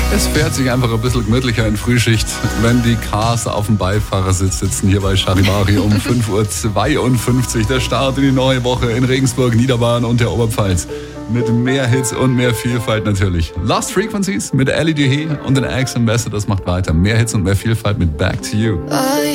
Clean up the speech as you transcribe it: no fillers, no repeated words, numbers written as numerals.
Es fährt sich einfach ein bisschen gemütlicher in Frühschicht, wenn die Cars auf dem Beifahrersitz sitzen, hier bei Charivari um 5.52 Uhr. Der Start in die neue Woche in Regensburg, Niederbayern und der Oberpfalz. Mit mehr Hits und mehr Vielfalt natürlich. Lost Frequencies mit Ellie Duhé und den Axe Ambassadors macht weiter. Mehr Hits und mehr Vielfalt mit Back to You.